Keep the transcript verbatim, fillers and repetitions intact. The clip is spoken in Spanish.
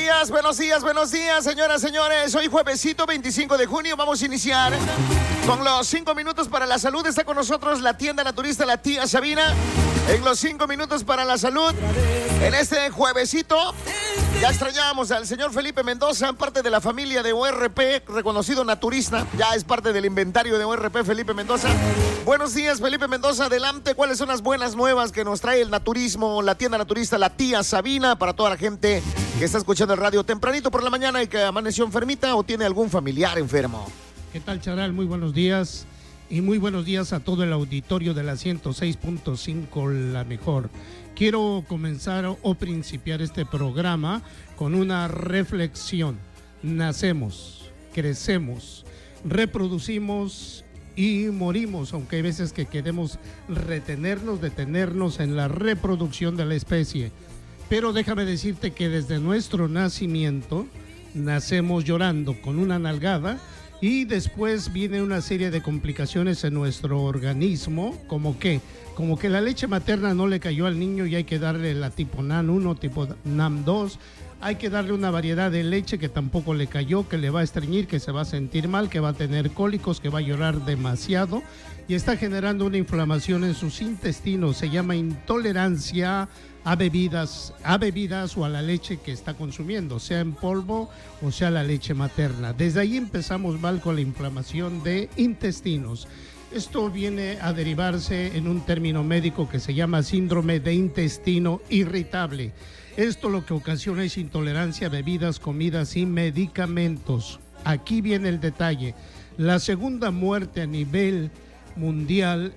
días, buenos días, buenos días, señoras, señores. Hoy juevesito veinticinco de junio vamos a iniciar con los cinco minutos para la salud. Está con nosotros la tienda naturista, la tía Sabina. En los cinco minutos para la salud, en este juevesito, ya extrañábamos al señor Felipe Mendoza, parte de la familia de O R P, reconocido naturista. Ya es parte del inventario de O R P, Felipe Mendoza. Buenos días, Felipe Mendoza, adelante. ¿Cuáles son las buenas nuevas que nos trae el naturismo, la tienda naturista, la tía Sabina, para toda la gente que está escuchando el radio tempranito por la mañana y que amaneció enfermita o tiene algún familiar enfermo? ¿Qué tal, Charal? Muy buenos días y muy buenos días a todo el auditorio de la ciento seis punto cinco, la mejor. Quiero comenzar o principiar este programa con una reflexión. Nacemos, crecemos, reproducimos y morimos, aunque hay veces que queremos retenernos, detenernos en la reproducción de la especie. Pero déjame decirte que desde nuestro nacimiento nacemos llorando con una nalgada y después viene una serie de complicaciones en nuestro organismo, como que, como que la leche materna no le cayó al niño y hay que darle la tipo N A M uno, tipo N A M dos, hay que darle una variedad de leche que tampoco le cayó, que le va a estreñir, que se va a sentir mal, que va a tener cólicos, que va a llorar demasiado y está generando una inflamación en sus intestinos. Se llama intolerancia a bebidas, a bebidas o a la leche que está consumiendo, sea en polvo o sea la leche materna. Desde ahí empezamos mal con la inflamación de intestinos. Esto viene a derivarse en un término médico que se llama síndrome de intestino irritable. Esto lo que ocasiona es intolerancia a bebidas, comidas y medicamentos. Aquí viene el detalle. La segunda muerte a nivel mundial